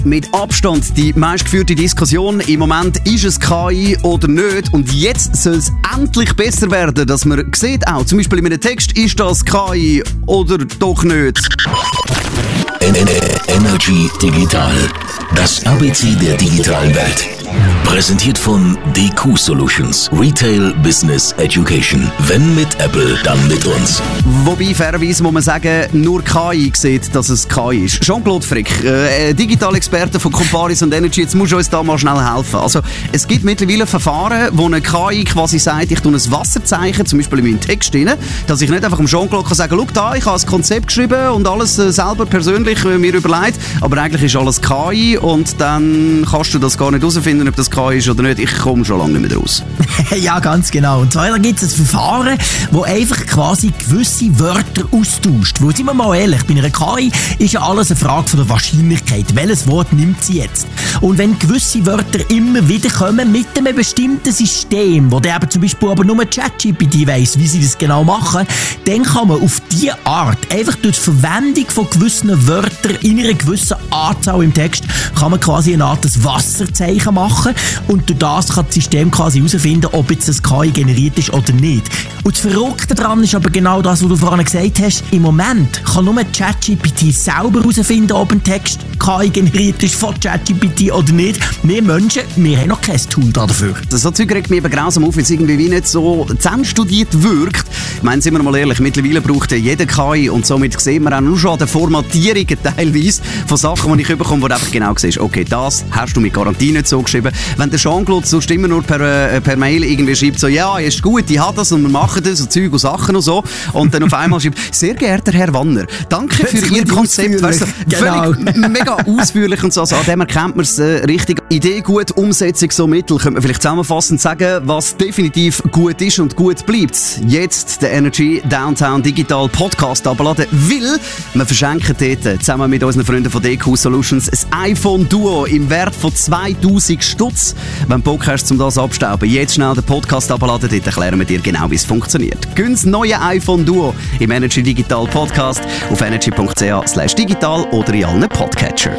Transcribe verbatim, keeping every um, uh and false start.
Mit Abstand die meistgeführte Diskussion im Moment, ist es K I oder nicht? Und jetzt soll es endlich besser werden, dass man sieht auch, zum Beispiel in einem Text, ist das K I oder doch nicht? Energy Digital, das A B C der digitalen Welt. Präsentiert von D Q Solutions, Retail Business Education. Wenn mit Apple, dann mit uns. Wobei, fairerweise muss man sagen, nur K I sieht, dass es K I ist. Jean-Claude Frick, äh, Digitalexperte von Comparis und Energy, jetzt musst du uns da mal schnell helfen. Also, es gibt mittlerweile Verfahren, wo eine K I quasi sagt, ich tue ein Wasserzeichen, zum Beispiel in meinen Text rein, dass ich nicht einfach dem Jean-Claude kann sagen, schau da, ich habe ein Konzept geschrieben und alles äh, selber persönlich äh, mir überlegt, aber eigentlich ist alles K I und dann kannst du das gar nicht herausfinden, ob das K I ist oder nicht. Ich komme schon lange nicht mehr raus. Ja, ganz genau. Und zwar gibt es ein Verfahren, das einfach quasi gewisse Wörter austauscht. Wo, sind wir mal ehrlich, bei einer K I ist ja alles eine Frage von der Wahrscheinlichkeit. Welches Wort nimmt sie jetzt? Und wenn gewisse Wörter immer wieder kommen mit einem bestimmten System, wo der eben zum Beispiel aber nur ChatGPT weiss, wie sie das genau machen, dann kann man auf diese Art, einfach durch die Verwendung von gewissen Wörtern in einer gewissen Anzahl im Text, kann man quasi eine Art Wasserzeichen machen. Und durch das kann das System quasi herausfinden, ob jetzt das K I generiert ist oder nicht. Und das Verrückte daran ist aber genau das, was du vorhin gesagt hast. Im Moment kann nur ChatGPT selber herausfinden, ob ein Text K I generiert ist von ChatGPT oder nicht. Wir Menschen, wir haben noch kein Tool dafür. So Zeug regt mich eben grausam auf, weil es irgendwie wie nicht so zusammenstudiert wirkt. Ich meine, sind wir mal ehrlich, mittlerweile braucht ja jeder K I und somit sehen wir auch nur schon an den Formatierungen teilweise von Sachen, die ich bekomme, wo du einfach genau siehst, okay, das hast du mit Garantie nicht so geschrieben. Wenn der Jean-Claude sonst immer nur per, äh, per Mail irgendwie schreibt, so, ja, ist gut, ich habe das und wir machen das und Zeug und Sachen und so. Und dann auf einmal schreibt, sehr geehrter Herr Wanner, danke für Ihr Konzept. Weißt du, genau. Völlig mega ausführlich und so. Also an dem erkennt man es äh, richtig. Idee gut, Umsetzung so mittel. Könnte man vielleicht zusammenfassend sagen, was definitiv gut ist und gut bleibt. Jetzt der Energy Downtown Digital Podcast abladen, weil wir verschenken dort zusammen mit unseren Freunden von D Q Solutions ein iPhone Duo im Wert von zweitausend Stutz. Wenn du Bock hast, um das abstauben, jetzt schnell den Podcast abladen, dort erklären wir dir genau, wie es funktioniert. Gönn das neue iPhone Duo im Energy Digital Podcast auf energy punkt c h slash digital oder in allen Podcatcher.